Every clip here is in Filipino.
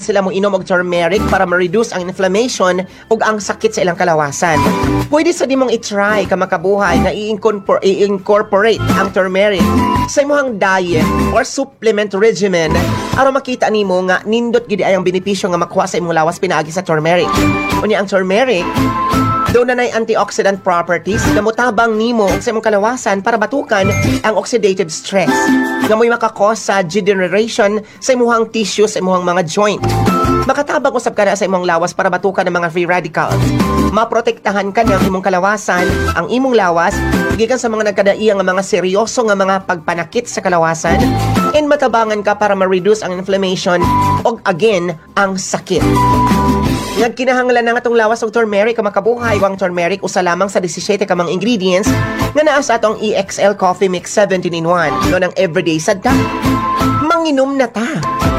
sila mo inom og turmeric para ma-reduce ang inflammation ug ang sakit sa ilang kalawasan. Pwede sa dimong i-try ka makabuhay na i-incorporate ang turmeric sa imong diet or supplement regimen aron makita nimo nga nindot gid ay ang benepisyo nga makuha sa imong lawas pinaagi sa turmeric. Unya ang turmeric doon na antioxidant properties na mutabang nimo sa imong kalawasan para batukan ang oxidative stress nga mo'y makakos sa degeneration sa imuhang tissue sa imuhang mga joint. Makatabang usab ka na sa imong lawas para batukan ng mga free radicals. Maprotektahan ka ng imong kalawasan, ang imong lawas, gikan sa mga nagkadaiyang nga mga seryoso nga mga pagpanakit sa kalawasan, and matabangan ka para ma-reduce ang inflammation o again, ang sakit. Nagkinahanglan na nga itong lawas ng turmeric ka makabuhay. Ang turmeric usa lamang sa 17 ka mga ingredients nga naa sa atong EXL Coffee Mix 17-in-1. Noon ang everyday sad ta. Manginom na ta.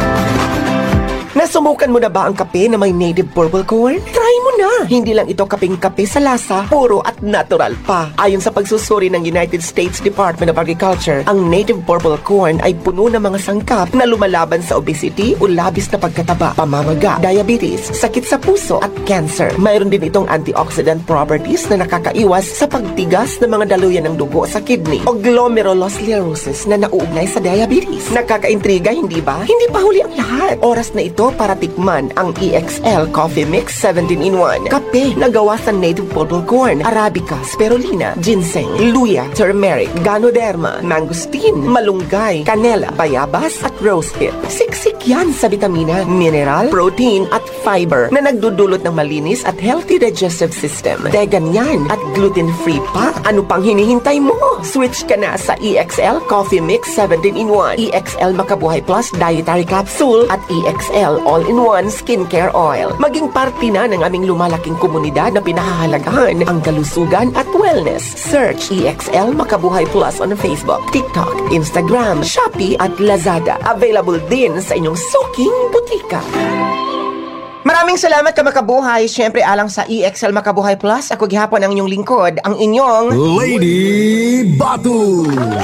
Nasubukan mo na ba ang kape na may native purple corn? Try mo na! Hindi lang ito kapeng kape sa lasa, puro at natural pa. Ayon sa pagsusuri ng United States Department of Agriculture, ang native purple corn ay puno ng mga sangkap na lumalaban sa obesity o labis na pagkataba, pamamaga, diabetes, sakit sa puso at cancer. Mayroon din itong antioxidant properties na nakakaiwas sa pagtigas ng mga daluyan ng dugo sa kidney o glomerulosclerosis na nauugnay sa diabetes. Nakakaintriga, hindi ba? Hindi pa huli ang lahat. Oras na ito para tikman ang EXL Coffee Mix 17-in-1. Kape na gawa sa native purple corn, arabica, spirulina, ginseng, luya, turmeric, ganoderma, mangosteen, malunggay, canela, bayabas at rosehip. Siksik yan sa vitamina, mineral, protein at fiber na nagdudulot ng malinis at healthy digestive system. Vegan yan at gluten-free pa. Ano pang hinihintay mo? Switch ka na sa EXL Coffee Mix 17-in-1, EXL Makabuhay Plus Dietary Capsule at EXL All-in-One Skincare Oil. Maging parte na ng aming lumalaking komunidad na pinahahalagahan ang kalusugan at wellness. Search EXL Makabuhay Plus on Facebook, TikTok, Instagram, Shopee at Lazada. Available din sa inyong suking butika. Maraming salamat ka makabuhay. Siyempre alang sa EXL Makabuhay Plus, ako gihapon ang inyong lingkod, ang inyong Lady Batu.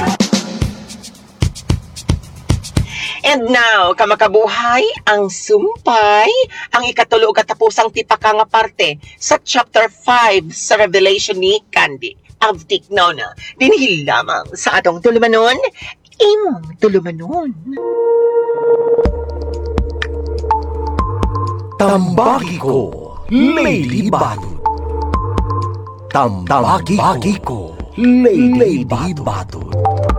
And now, kamakabuhay, ang sumpay, ang ikatulo katapusang tipaka nga parte sa chapter 5 sa Revelation ni Candy. Avtik na dinhi lamang sa atong tulumanon, imong tulumanon. Tambaki ko, Lady Batu. Tambaki ko, Lady Batu.